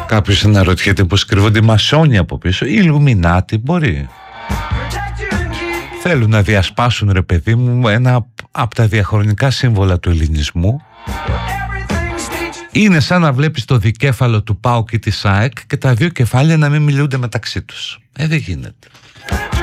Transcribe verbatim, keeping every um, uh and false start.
Κάποιος αναρωτιέται πως κρύβονται οι μασόνοι από πίσω. Οι Ιλουμινάτοι μπορεί. Θέλουν να διασπάσουν, ρε παιδί μου, ένα από τα διαχρονικά σύμβολα του ελληνισμού. Είναι σαν να βλέπεις το δικέφαλο του ΠΑΟΚ και της ΑΕΚ και τα δύο κεφάλια να μην μιλούνται μεταξύ τους. Ε, δεν γίνεται.